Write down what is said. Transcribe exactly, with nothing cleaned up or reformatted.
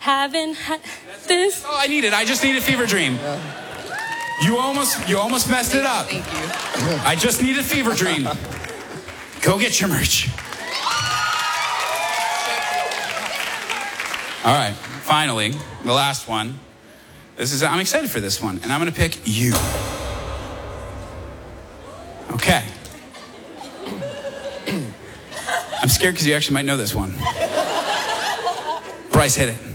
haven't had this. Oh, I need it. I just need a fever dream. You almost, you almost messed it up. Thank you. I just need a fever dream. Go get your merch. All right, finally, the last one. This is, I'm excited for this one, and I'm gonna pick you. Okay. I'm scared because you actually might know this one. Bryce, hit it.